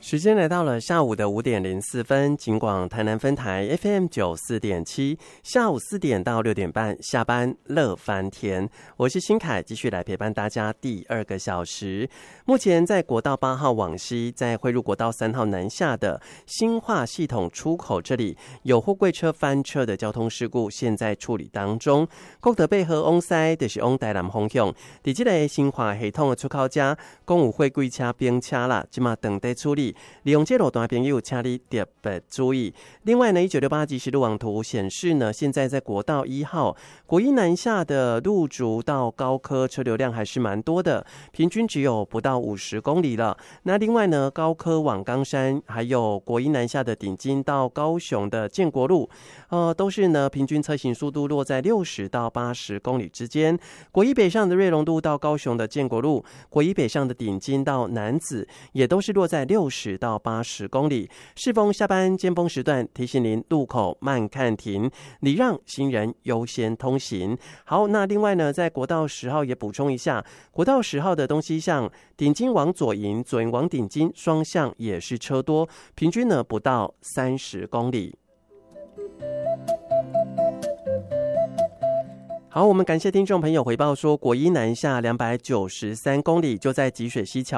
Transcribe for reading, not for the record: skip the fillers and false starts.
时间来到了下午的5点04分，警广台南分台 FM94.7，下午4点到6点半下班乐翻天，我是新凯，继续来陪伴大家第2个小时。目前在国道8号往西，在汇入国道3号南下的新化系统出口这里有货柜车翻车的交通事故，现在处理当中。国道8号往西就是往台南方向，在这个新化系统的出口这，共有货柜车、兵车啦，现在等待处理。利用这路段的朋友，请你特别注意。另外呢，1968即时路网图显示呢，现在在国道1号国一南下的路竹到高科车流量还是蛮多的，平均只有不到50公里了。那另外呢，高科往冈山，还有国一南下的顶金到高雄的建国路，都是呢平均车行速度落在60到80公里之间。国一北上的瑞隆路到高雄的建国路，国一北上的顶金到楠梓，也都是落在60到80公里。适逢下班尖峰时段，提醒您路口慢看停，礼让行人优先通行。好，那另外呢，在国道10号也补充一下，国道10号的东西向顶金往左营，左营往顶金双向也是车多，平均呢不到30公里。好，我们感谢听众朋友回报说，国一南下293公里，就在集水溪桥